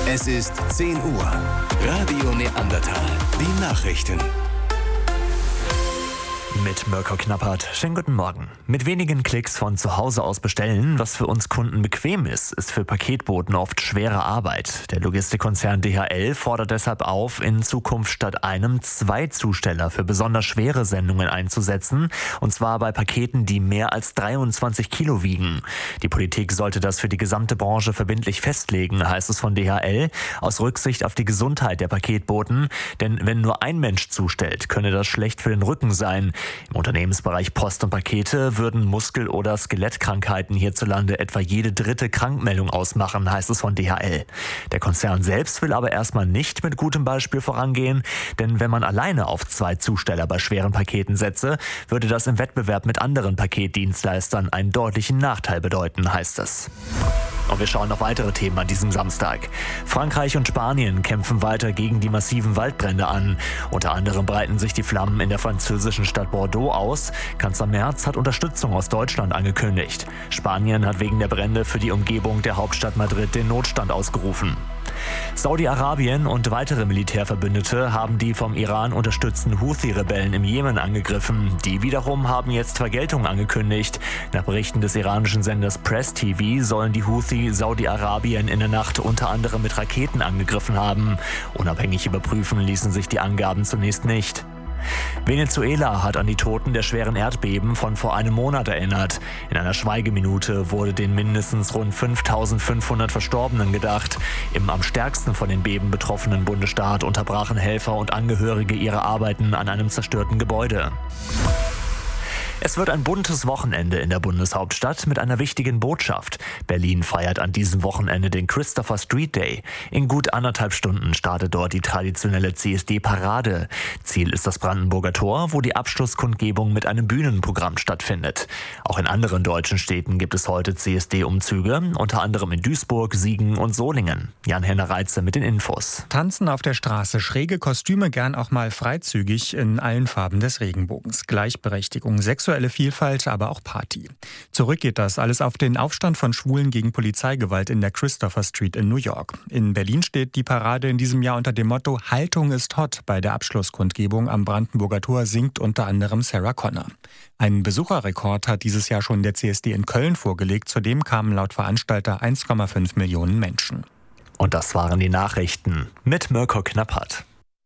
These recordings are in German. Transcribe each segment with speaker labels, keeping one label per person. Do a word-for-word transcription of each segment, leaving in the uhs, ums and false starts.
Speaker 1: Es ist zehn Uhr. Radio Neandertal. Die Nachrichten.
Speaker 2: Mit Mirko Knappert. Schönen guten Morgen. Mit wenigen Klicks von zu Hause aus bestellen, was für uns Kunden bequem ist, ist für Paketboten oft schwere Arbeit. Der Logistikkonzern D H L fordert deshalb auf, in Zukunft statt einem zwei Zusteller für besonders schwere Sendungen einzusetzen, und zwar bei Paketen, die mehr als dreiundzwanzig Kilo wiegen. Die Politik sollte das für die gesamte Branche verbindlich festlegen, heißt es von D H L, aus Rücksicht auf die Gesundheit der Paketboten. Denn wenn nur ein Mensch zustellt, könne das schlecht für den Rücken sein. Im Unternehmensbereich Post und Pakete würden Muskel- oder Skelettkrankheiten hierzulande etwa jede dritte Krankmeldung ausmachen, heißt es von D H L. Der Konzern selbst will aber erstmal nicht mit gutem Beispiel vorangehen, denn wenn man alleine auf zwei Zusteller bei schweren Paketen setze, würde das im Wettbewerb mit anderen Paketdienstleistern einen deutlichen Nachteil bedeuten, heißt es. Und wir schauen auf weitere Themen an diesem Samstag. Frankreich und Spanien kämpfen weiter gegen die massiven Waldbrände an. Unter anderem breiten sich die Flammen in der französischen Stadt Bordeaux aus. Kanzler Merz hat Unterstützung aus Deutschland angekündigt. Spanien hat wegen der Brände für die Umgebung der Hauptstadt Madrid den Notstand ausgerufen. Saudi-Arabien und weitere Militärverbündete haben die vom Iran unterstützten Houthi-Rebellen im Jemen angegriffen. Die wiederum haben jetzt Vergeltung angekündigt. Nach Berichten des iranischen Senders Press T V sollen die Houthi Saudi-Arabien in der Nacht unter anderem mit Raketen angegriffen haben. Unabhängig überprüfen ließen sich die Angaben zunächst nicht. Venezuela hat an die Toten der schweren Erdbeben von vor einem Monat erinnert. In einer Schweigeminute wurde den mindestens rund fünftausendfünfhundert Verstorbenen gedacht. Im am stärksten von den Beben betroffenen Bundesstaat unterbrachen Helfer und Angehörige ihre Arbeiten an einem zerstörten Gebäude. Es wird ein buntes Wochenende in der Bundeshauptstadt mit einer wichtigen Botschaft. Berlin feiert an diesem Wochenende den Christopher Street Day. In gut anderthalb Stunden startet dort die traditionelle C S D-Parade. Ziel ist das Brandenburger Tor, wo die Abschlusskundgebung mit einem Bühnenprogramm stattfindet. Auch in anderen deutschen Städten gibt es heute C S D-Umzüge, unter anderem in Duisburg, Siegen und Solingen. Jan-Henner Reitze mit den Infos.
Speaker 3: Tanzen auf der Straße, schräge Kostüme, gern auch mal freizügig in allen Farben des Regenbogens. Gleichberechtigung, sexuelle Vielfalt, aber auch Party. Zurück geht das alles auf den Aufstand von Schwulen gegen Polizeigewalt in der Christopher Street in New York. In Berlin steht die Parade in diesem Jahr unter dem Motto Haltung ist hot. Bei der Abschlusskundgebung am Brandenburger Tor singt unter anderem Sarah Connor. Einen Besucherrekord hat dieses Jahr schon der C S D in Köln vorgelegt. Zudem kamen laut Veranstalter eins Komma fünf Millionen Menschen.
Speaker 2: Und das waren die Nachrichten mit Mirko Knappert.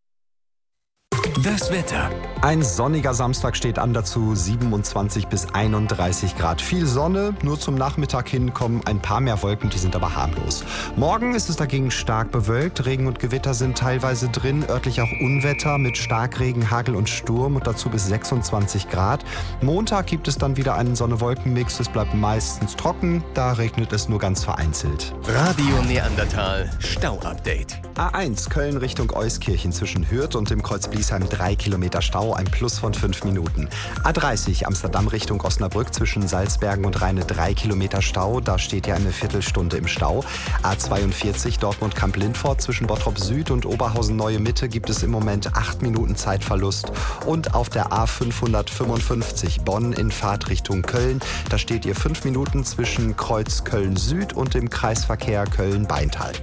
Speaker 1: Das Wetter.
Speaker 4: Ein sonniger Samstag steht an, dazu siebenundzwanzig bis einunddreißig Grad. Viel Sonne, nur zum Nachmittag hin kommen ein paar mehr Wolken, die sind aber harmlos. Morgen ist es dagegen stark bewölkt, Regen und Gewitter sind teilweise drin, örtlich auch Unwetter mit Starkregen, Hagel und Sturm und dazu bis sechsundzwanzig Grad. Montag gibt es dann wieder einen Sonne-Wolken-Mix, es bleibt meistens trocken, da regnet es nur ganz vereinzelt.
Speaker 1: Radio Neandertal Stau-Update.
Speaker 4: A eins Köln Richtung Euskirchen zwischen Hürth und dem Kreuz Bliesheim drei Kilometer Stau, ein Plus von fünf Minuten. A dreißig Amsterdam Richtung Osnabrück zwischen Salzbergen und Rheine drei Kilometer Stau, da steht ja eine Viertelstunde im Stau. A zweiundvierzig Dortmund Kamp-Lindfort zwischen Bottrop Süd und Oberhausen Neue Mitte gibt es im Moment acht Minuten Zeitverlust. Und auf der A fünfhundertfünfundfünfzig Bonn in Fahrtrichtung Köln, da steht ihr fünf Minuten zwischen Kreuz Köln Süd und dem Kreisverkehr Köln-Beintal.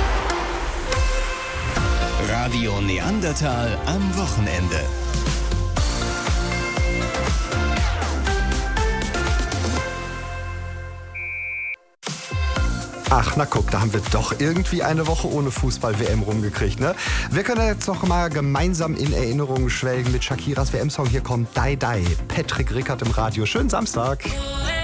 Speaker 1: Radio Neandertal am Wochenende.
Speaker 4: Ach, na guck, da haben wir doch irgendwie eine Woche ohne Fußball-W M rumgekriegt, ne? Wir können jetzt noch mal gemeinsam in Erinnerungen schwelgen mit Shakiras W M-Song. Hier kommt Dai Dai. Patrick Rickert im Radio. Schönen Samstag.